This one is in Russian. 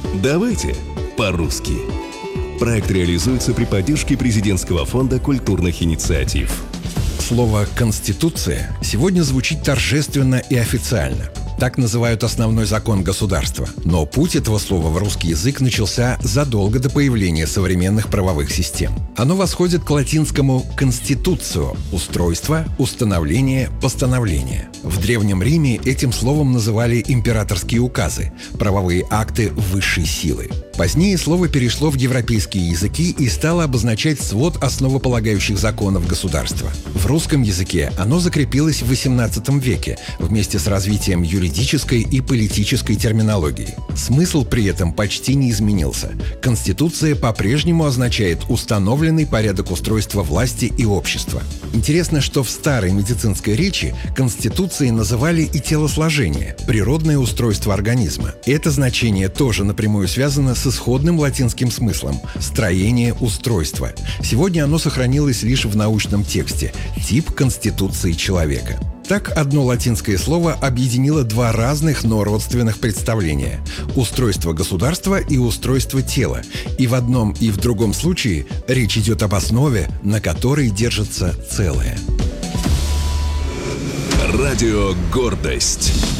Давайте по-русски. Проект реализуется при поддержке Президентского фонда культурных инициатив. Слово «конституция» сегодня звучит торжественно и официально. Так называют основной закон государства. Но путь этого слова в русский язык начался задолго до появления современных правовых систем. Оно восходит к латинскому «constitutio» – устройство, установление, постановление. В Древнем Риме этим словом называли императорские указы – правовые акты высшей силы. Позднее слово перешло в европейские языки и стало обозначать свод основополагающих законов государства. В русском языке оно закрепилось в XVIII веке вместе с развитием юридической и политической терминологии. Смысл при этом почти не изменился. Конституция по-прежнему означает установленный порядок устройства власти и общества. Интересно, что в старой медицинской речи Конституцией называли и телосложение, природное устройство организма. Это значение тоже напрямую связано с исходным латинским смыслом – строение устройства. Сегодня оно сохранилось лишь в научном тексте – тип конституции человека. Так, одно латинское слово объединило два разных, но родственных представления – устройство государства и устройство тела. И в одном и в другом случае речь идет об основе, на которой держится целое. Радио «Гордость».